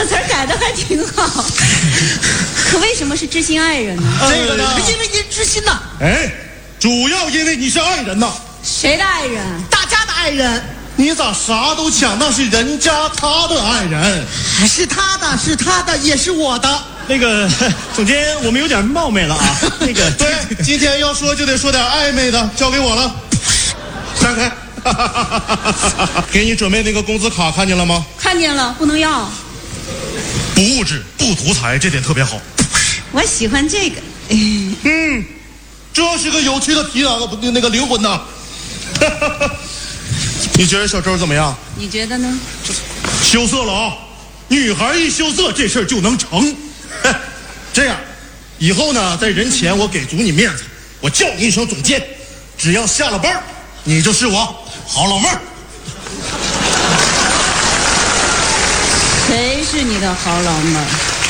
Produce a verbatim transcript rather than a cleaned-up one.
个词儿改的还挺好。可为什么是知心爱人呢？ 这个呢， 因为您知心呐。 哎，主要因为你是爱人呐。 谁的爱人？ 大家的爱人。 你咋啥都抢？那是人家他的爱人， 是他的，是他的，也是我的。 那个总监，我们有点冒昧了啊。那个， 对，今天要说就得说点暧昧的，交给我了。闪开！给你准备那个工资卡，看见了吗？ 看见了，不能要。 不物质，不图财，这点特别好。 我喜欢这个。 嗯，这是个有趣的题啊，不，那个灵魂呐。你觉得小周怎么样？ 你觉得呢？ 羞涩了啊！女孩一羞涩，这事儿就能成。这样，以后呢，在人前我给足你面子，我叫你一声总监，只要下了班，你就是我好老妹儿。 谁是你的好老妹儿？